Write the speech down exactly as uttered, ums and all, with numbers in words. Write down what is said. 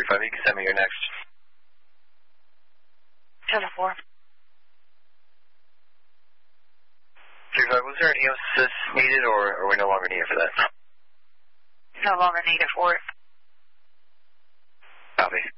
five, you can send me your next. ten four. three five, was there an E O S needed, or, or we no longer need it for that? No longer need it for it. Copy.